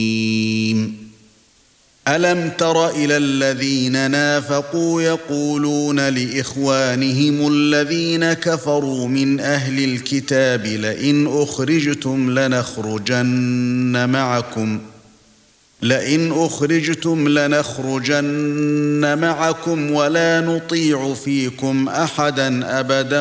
ألم تر إلى الذين نافقوا يقولون لإخوانهم الذين كفروا من أهل الكتاب لئن أخرجتم لنخرجن معكم ولا نطيع فيكم أحدا أبدا